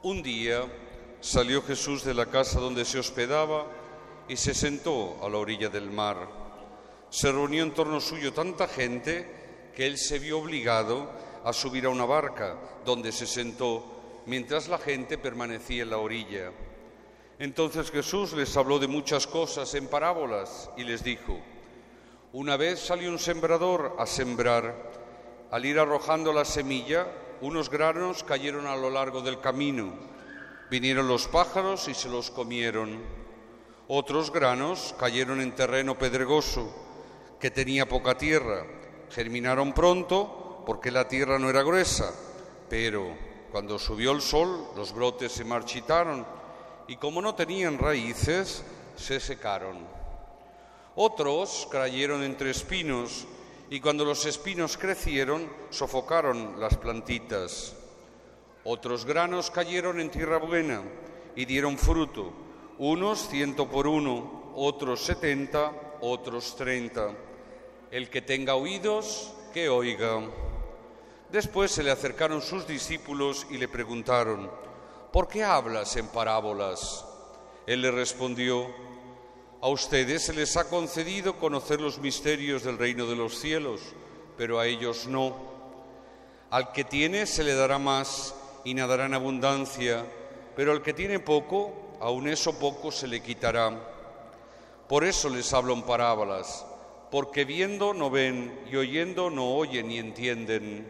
Un día salió Jesús de la casa donde se hospedaba y se sentó a la orilla del mar. Se reunió en torno suyo tanta gente que él se vio obligado a subir a una barca, donde se sentó, mientras la gente permanecía en la orilla. Entonces Jesús les habló de muchas cosas en parábolas y les dijo: una vez salió un sembrador a sembrar. Al ir arrojando la semilla, unos granos cayeron a lo largo del camino. Vinieron los pájaros y se los comieron. Otros granos cayeron en terreno pedregoso, que tenía poca tierra. Germinaron pronto, porque la tierra no era gruesa, pero cuando subió el sol, los brotes se marchitaron, y como no tenían raíces, se secaron. Otros cayeron entre espinos, y cuando los espinos crecieron, sofocaron las plantitas. Otros granos cayeron en tierra buena y dieron fruto, unos 100 por 1, otros 70, otros 30. El que tenga oídos, que oiga. Después se le acercaron sus discípulos y le preguntaron: ¿por qué hablas en parábolas? Él le respondió: a ustedes se les ha concedido conocer los misterios del reino de los cielos, pero a ellos no. Al que tiene se le dará más y nadará en abundancia, pero al que tiene poco, aun eso poco se le quitará. Por eso les hablo en parábolas, porque viendo no ven y oyendo no oyen ni entienden.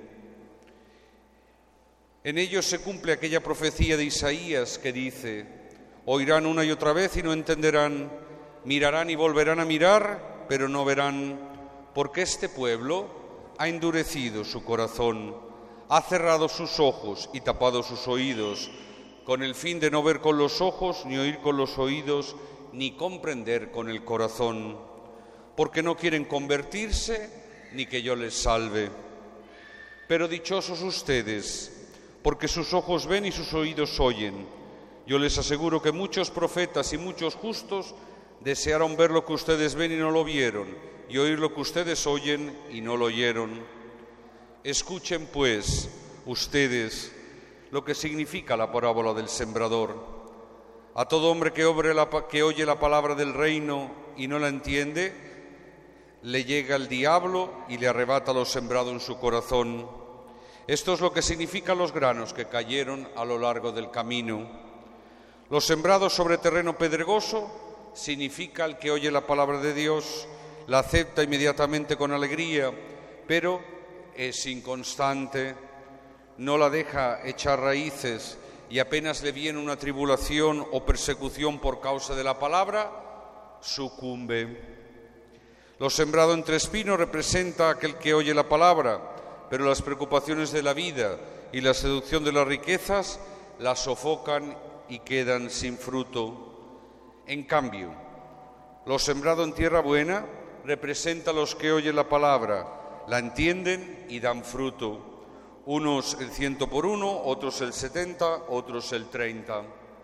En ellos se cumple aquella profecía de Isaías que dice: oirán una y otra vez y no entenderán, mirarán y volverán a mirar, pero no verán, porque este pueblo ha endurecido su corazón, ha cerrado sus ojos y tapado sus oídos, con el fin de no ver con los ojos, ni oír con los oídos, ni comprender con el corazón, porque no quieren convertirse, ni que yo les salve. Pero dichosos ustedes, porque sus ojos ven y sus oídos oyen. Yo les aseguro que muchos profetas y muchos justos desearon ver lo que ustedes ven y no lo vieron, y oír lo que ustedes oyen y no lo oyeron. Escuchen, pues, ustedes lo que significa la parábola del sembrador. A todo hombre que oye la palabra del reino y no la entiende, le llega el diablo y le arrebata lo sembrado en su corazón. Esto es lo que significan los granos que cayeron a lo largo del camino. Los sembrados sobre terreno pedregoso significa el que oye la palabra de Dios, la acepta inmediatamente con alegría, pero es inconstante, no la deja echar raíces y apenas le viene una tribulación o persecución por causa de la palabra, sucumbe. Lo sembrado entre espinos representa aquel que oye la palabra, pero las preocupaciones de la vida y la seducción de las riquezas la sofocan y quedan sin fruto. En cambio, lo sembrado en tierra buena representa a los que oyen la palabra, la entienden y dan fruto. Unos el 100 por 1, otros el 70, otros el 30.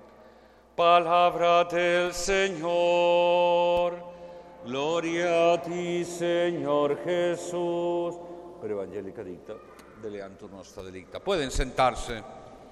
Palabra del Señor. Gloria a ti, Señor Jesús. Per Evangelica dicta, deleantur nostra delicta. Pueden sentarse.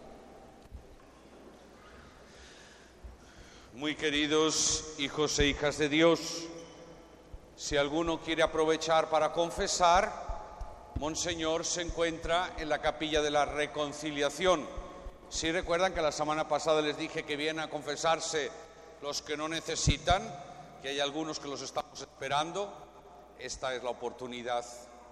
Muy queridos hijos e hijas de Dios, si alguno quiere aprovechar para confesar, Monseñor se encuentra en la capilla de la reconciliación. Si recuerdan que la semana pasada les dije que vienen a confesarse los que no necesitan, que hay algunos que los estamos esperando, esta es la oportunidad.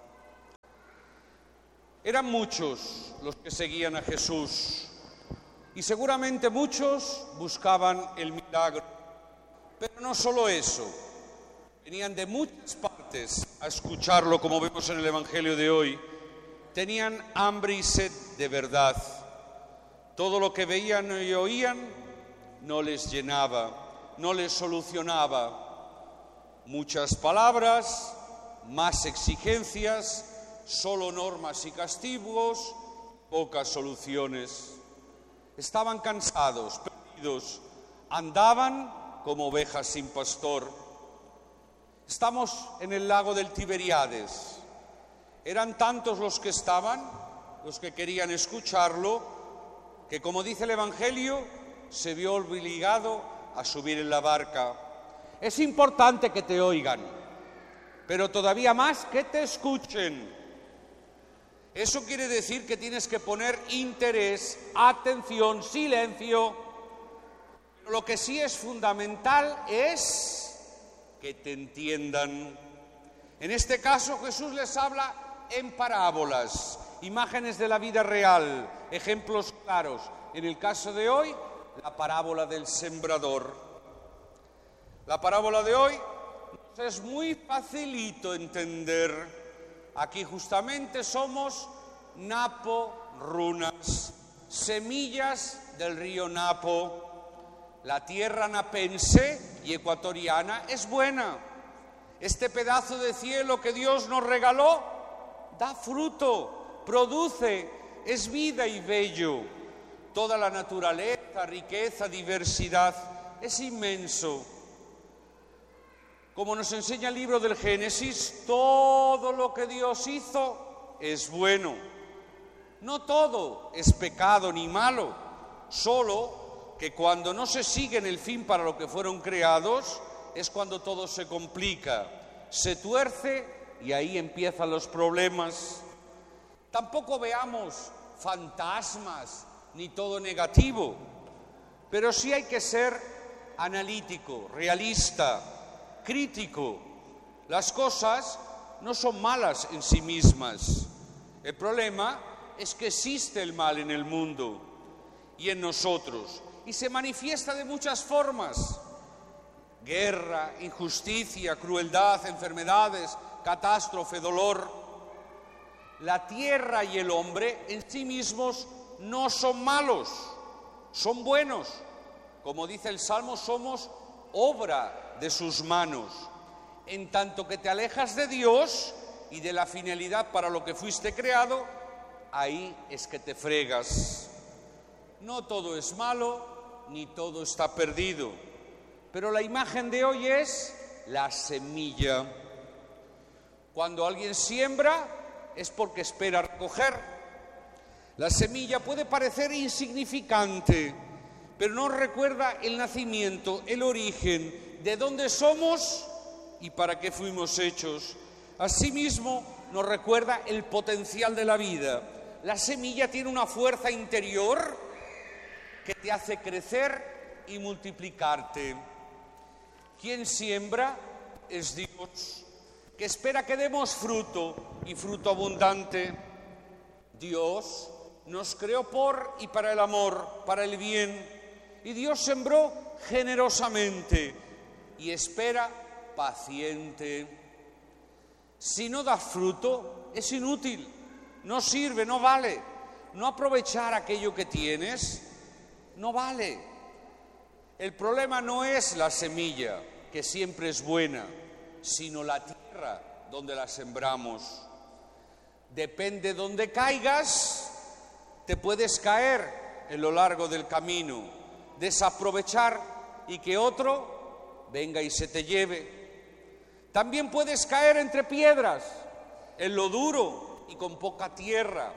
Eran muchos los que seguían a Jesús y seguramente muchos buscaban el milagro, pero no solo eso, venían de muchas partes a escucharlo, como vemos en el Evangelio de hoy. Tenían hambre y sed de verdad. Todo lo que veían y oían no les llenaba, no les solucionaba. Muchas palabras, más exigencias, solo normas y castigos, pocas soluciones. Estaban cansados, perdidos, andaban como ovejas sin pastor. Estamos en el lago del Tiberíades. Eran tantos los que estaban, los que querían escucharlo, que, como dice el Evangelio, se vio obligado a subir en la barca. Es importante que te oigan, pero todavía más que te escuchen. Eso quiere decir que tienes que poner interés, atención, silencio. Pero lo que sí es fundamental es que te entiendan. En este caso, Jesús les habla en parábolas, imágenes de la vida real, ejemplos claros. En el caso de hoy, la parábola del sembrador. La parábola de hoy es muy facilito entender. Aquí justamente somos Napo, Runas, semillas del río Napo. La tierra napense y ecuatoriana es buena. Este pedazo de cielo que Dios nos regaló da fruto, produce, es vida y bello. Toda la naturaleza, riqueza, diversidad, es inmenso. Como nos enseña el libro del Génesis, todo lo que Dios hizo es bueno. No todo es pecado ni malo, solo que cuando no se sigue en el fin para lo que fueron creados, es cuando todo se complica, se tuerce y ahí empiezan los problemas. Tampoco veamos fantasmas ni todo negativo, pero sí hay que ser analítico, realista, crítico. Las cosas no son malas en sí mismas. El problema es que existe el mal en el mundo y en nosotros, y se manifiesta de muchas formas: guerra, injusticia, crueldad, enfermedades, catástrofe, dolor. La tierra y el hombre en sí mismos no son malos, son buenos. Como dice el Salmo, somos obra de sus manos. En tanto que te alejas de Dios y de la finalidad para lo que fuiste creado, ahí es que te fregas. No todo es malo, ni todo está perdido. Pero la imagen de hoy es la semilla. Cuando alguien siembra es porque espera recoger. La semilla puede parecer insignificante, pero nos recuerda el nacimiento, el origen, de dónde somos y para qué fuimos hechos. Asimismo, nos recuerda el potencial de la vida. La semilla tiene una fuerza interior que te hace crecer y multiplicarte. Quien siembra es Dios, que espera que demos fruto y fruto abundante. Dios nos creó por y para el amor, para el bien, y Dios sembró generosamente y espera paciente. Si no da fruto, es inútil, no sirve, no vale. No aprovechar aquello que tienes, no vale. El problema no es la semilla, que siempre es buena, sino la tierra donde la sembramos. Depende de dónde caigas, te puedes caer en lo largo del camino, desaprovechar y que otro venga y se te lleve. También puedes caer entre piedras, en lo duro y con poca tierra.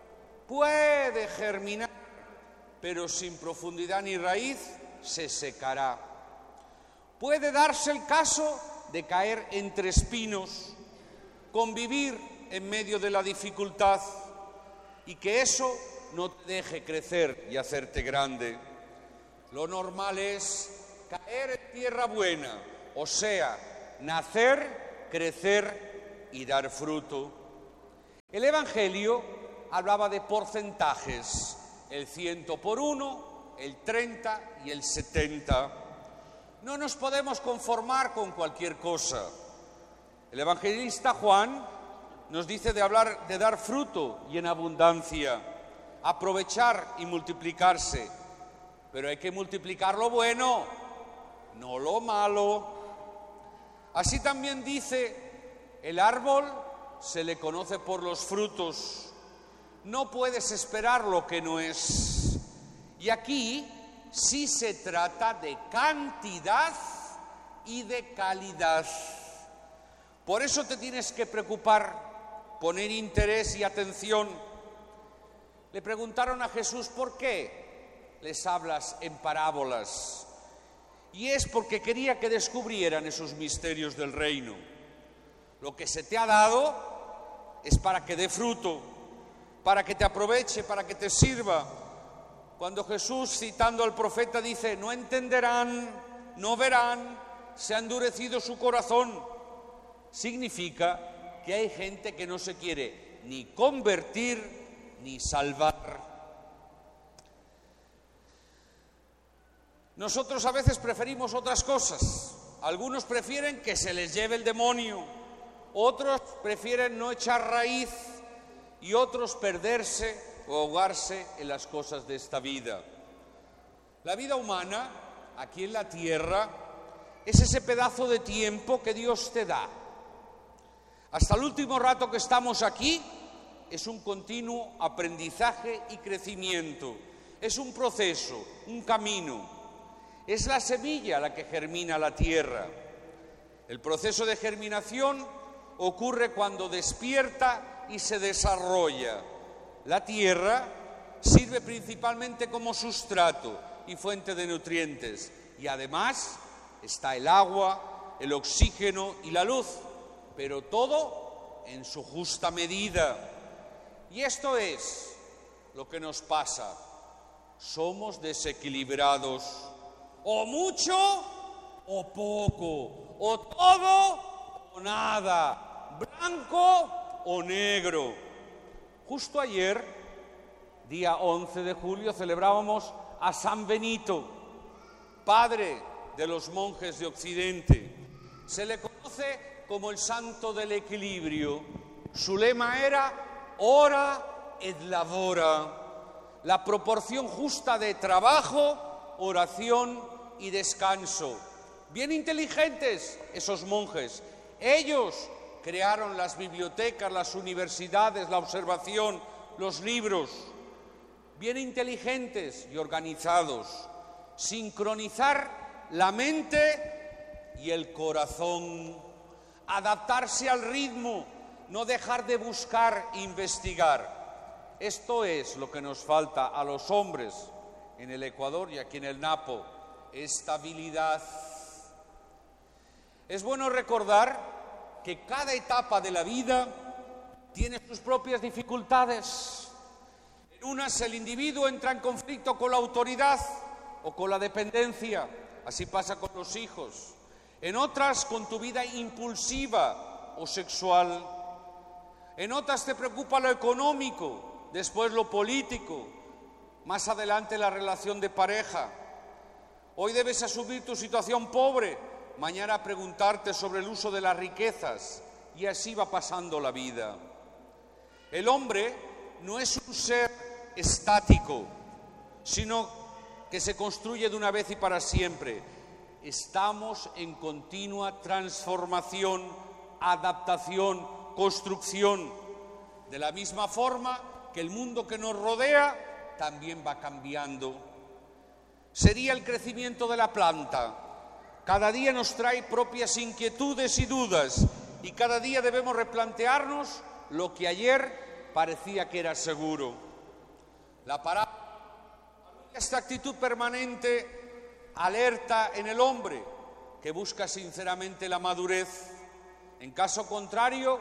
Puede germinar, pero sin profundidad ni raíz se secará. Puede darse el caso de caer entre espinos, convivir en medio de la dificultad y que eso no te deje crecer y hacerte grande. Lo normal es caer en tierra buena, o sea, nacer, crecer y dar fruto. El Evangelio hablaba de porcentajes, el 100 por 1, el 30 y el 70. No nos podemos conformar con cualquier cosa. El evangelista Juan nos dice de dar fruto y en abundancia, aprovechar y multiplicarse, pero hay que multiplicar lo bueno, no lo malo. Así también dice, el árbol se le conoce por los frutos. No puedes esperar lo que no es. Y aquí sí se trata de cantidad y de calidad. Por eso te tienes que preocupar, poner interés y atención. Le preguntaron a Jesús, ¿por qué? les hablas en parábolas? Y es porque quería que descubrieran esos misterios del reino. Lo que se te ha dado es para que dé fruto, para que te aproveche, para que te sirva. Cuando Jesús, citando al profeta, dice: no entenderán, no verán, se ha endurecido su corazón, significa que hay gente que no se quiere ni convertir ni salvar. Nosotros a veces preferimos otras cosas. Algunos prefieren que se les lleve el demonio, otros prefieren no echar raíz y otros perderse o ahogarse en las cosas de esta vida. La vida humana, aquí en la tierra, es ese pedazo de tiempo que Dios te da. Hasta el último rato que estamos aquí, es un continuo aprendizaje y crecimiento. Es un proceso, un camino. Es la semilla la que germina la tierra. El proceso de germinación ocurre cuando despierta y se desarrolla. La tierra sirve principalmente como sustrato y fuente de nutrientes. Y además está el agua, el oxígeno y la luz, pero todo en su justa medida. Y esto es lo que nos pasa. Somos desequilibrados. O mucho o poco, o todo o nada, blanco o negro. Justo ayer, día 11 de julio, celebrábamos a San Benito, padre de los monjes de Occidente. Se le conoce como el santo del equilibrio. Su lema era ora et labora, la proporción justa de trabajo, oración y descanso. Bien inteligentes esos monjes. Ellos crearon las bibliotecas, las universidades, la observación, los libros. Bien inteligentes y organizados. Sincronizar la mente y el corazón. Adaptarse al ritmo, no dejar de buscar e investigar. Esto es lo que nos falta a los hombres en el Ecuador y aquí en el Napo. Estabilidad. Es bueno recordar que cada etapa de la vida tiene sus propias dificultades. En unas el individuo entra en conflicto con la autoridad o con la dependencia, así pasa con los hijos. En otras con tu vida impulsiva o sexual. En otras te preocupa lo económico, después lo político, más adelante la relación de pareja. Hoy debes asumir tu situación pobre, mañana preguntarte sobre el uso de las riquezas, y así va pasando la vida. El hombre no es un ser estático, sino que se construye de una vez y para siempre. Estamos en continua transformación, adaptación, construcción. De la misma forma que el mundo que nos rodea también va cambiando. Sería el crecimiento de la planta. Cada día nos trae propias inquietudes y dudas, y cada día debemos replantearnos lo que ayer parecía que era seguro. La parábola, esta actitud permanente, alerta en el hombre, que busca sinceramente la madurez. En caso contrario,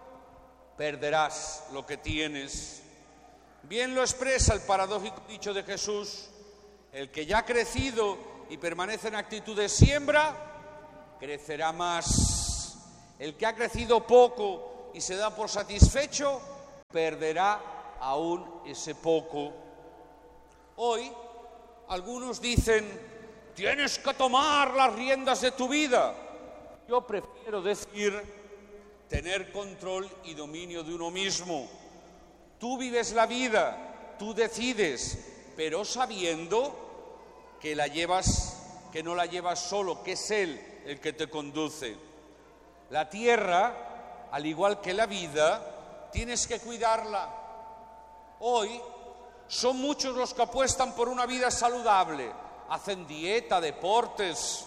perderás lo que tienes. Bien lo expresa el paradójico dicho de Jesús: el que ya ha crecido y permanece en actitud de siembra, crecerá más. El que ha crecido poco y se da por satisfecho, perderá aún ese poco. Hoy, algunos dicen: tienes que tomar las riendas de tu vida. Yo prefiero decir: tener control y dominio de uno mismo. Tú vives la vida, tú decides, pero sabiendo que no la llevas solo, que es Él el que te conduce. La tierra, al igual que la vida, tienes que cuidarla. Hoy son muchos los que apuestan por una vida saludable, hacen dieta, deportes.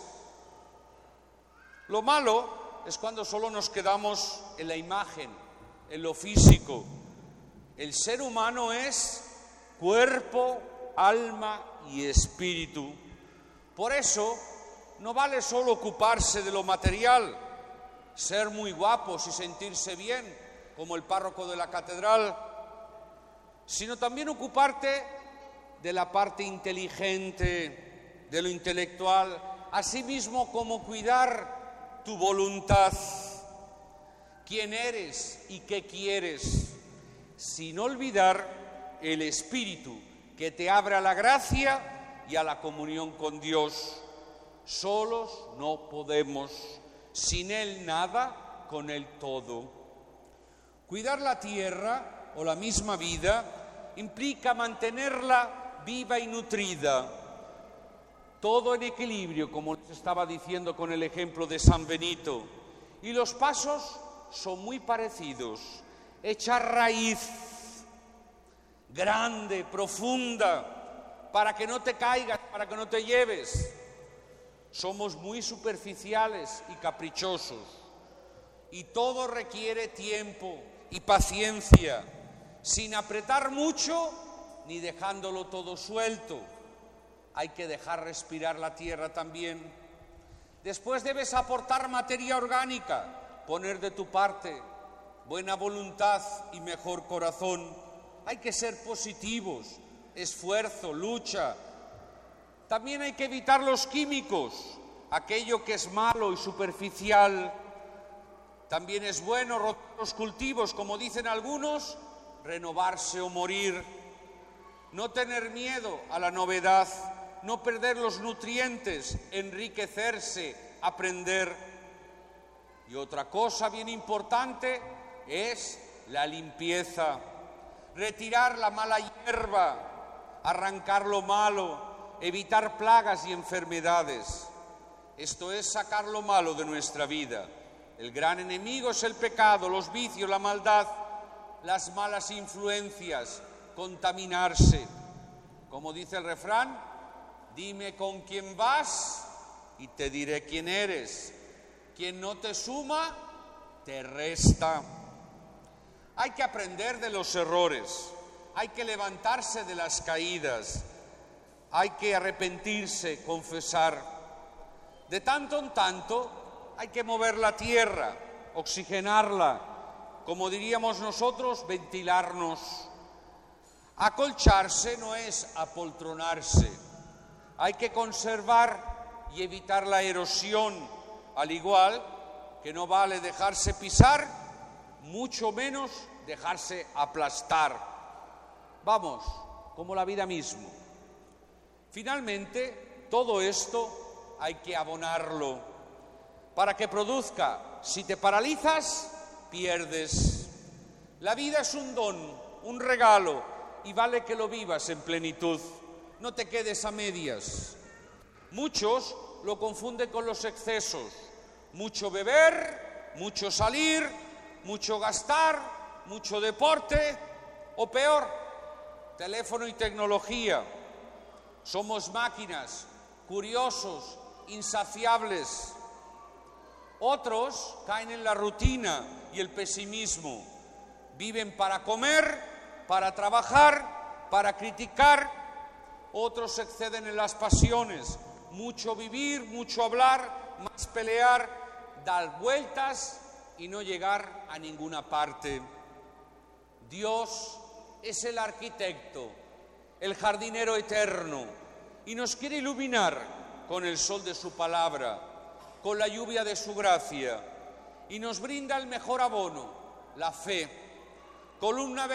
Lo malo es cuando solo nos quedamos en la imagen, en lo físico. El ser humano es cuerpo, alma y espíritu. Por eso no vale solo ocuparse de lo material, ser muy guapos y sentirse bien, como el párroco de la catedral, sino también ocuparte de la parte inteligente, de lo intelectual, así mismo como cuidar tu voluntad, quién eres y qué quieres, sin olvidar el espíritu que te abre a la gracia y a la comunión con Dios. Solos no podemos, sin Él nada, con Él todo. Cuidar la tierra o la misma vida implica mantenerla viva y nutrida, todo en equilibrio, como les estaba diciendo con el ejemplo de San Benito. Y los pasos son muy parecidos. Echar raíz grande, profunda, para que no te caigas, para que no te lleves. Somos muy superficiales y caprichosos, y todo requiere tiempo y paciencia, sin apretar mucho ni dejándolo todo suelto. Hay que dejar respirar la tierra también. Después debes aportar materia orgánica, poner de tu parte buena voluntad y mejor corazón. Hay que ser positivos, esfuerzo, lucha. También hay que evitar los químicos, aquello que es malo y superficial. También es bueno rotar los cultivos, como dicen algunos, renovarse o morir. No tener miedo a la novedad, no perder los nutrientes, enriquecerse, aprender. Y otra cosa bien importante es la limpieza, retirar la mala hierba, arrancar lo malo, evitar plagas y enfermedades. Esto es sacar lo malo de nuestra vida. El gran enemigo es el pecado, los vicios, la maldad, las malas influencias, contaminarse. Como dice el refrán, dime con quién vas y te diré quién eres. Quien no te suma, te resta. Hay que aprender de los errores, hay que levantarse de las caídas, hay que arrepentirse, confesar. De tanto en tanto hay que mover la tierra, oxigenarla, como diríamos nosotros, ventilarnos. Acolcharse no es apoltronarse, hay que conservar y evitar la erosión, al igual que no vale dejarse pisar, mucho menos dejarse aplastar. Vamos, como la vida misma. Finalmente, todo esto hay que abonarlo para que produzca. Si te paralizas, pierdes. La vida es un don, un regalo, y vale que lo vivas en plenitud. No te quedes a medias. Muchos lo confunden con los excesos. Mucho beber, mucho salir, mucho gastar, mucho deporte, o peor, teléfono y tecnología. Somos máquinas, curiosos, insaciables. Otros caen en la rutina y el pesimismo. Viven para comer, para trabajar, para criticar. Otros se exceden en las pasiones. Mucho vivir, mucho hablar, más pelear, dar vueltas y no llegar a ninguna parte. Dios es el arquitecto, el jardinero eterno, y nos quiere iluminar con el sol de su palabra, con la lluvia de su gracia, y nos brinda el mejor abono, la fe, columna